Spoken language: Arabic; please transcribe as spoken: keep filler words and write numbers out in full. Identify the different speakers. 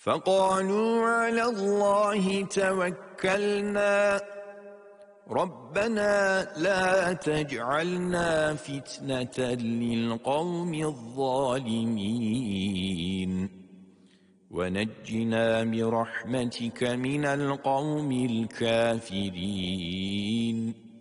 Speaker 1: فقالوا على الله توكلنا ربنا لا تجعلنا فتنة للقوم الظالمين ونجنا برحمتك من القوم الكافرين